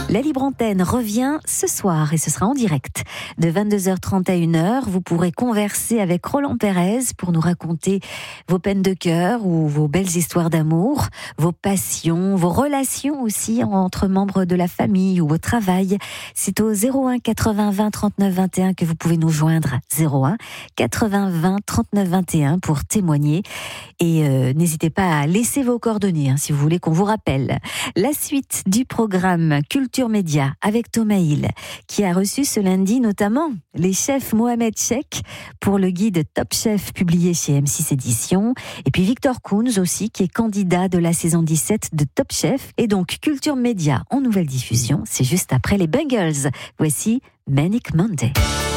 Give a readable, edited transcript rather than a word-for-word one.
La Libre Antenne revient ce soir et ce sera en direct. De 22h30 à 1h, vous pourrez converser avec Roland Pérez pour nous raconter vos peines de cœur ou vos belles histoires d'amour, vos passions, vos relations aussi entre membres de la famille ou au travail. C'est au 01 80 20 39 21 que vous pouvez nous joindre. 01 80 20 39 21 pour témoigner. Et n'hésitez pas à laisser vos coordonnées si vous voulez qu'on vous rappelle. La suite du programme Culture Média avec Thomas Hill, qui a reçu ce lundi notamment les chefs Mohamed Chek pour le guide Top Chef publié chez M6 Éditions, et puis Victor Kounz aussi, qui est candidat de la saison 17 de Top Chef. Et donc Culture Média en nouvelle diffusion, c'est juste après les Bengals. Voici Manic Monday.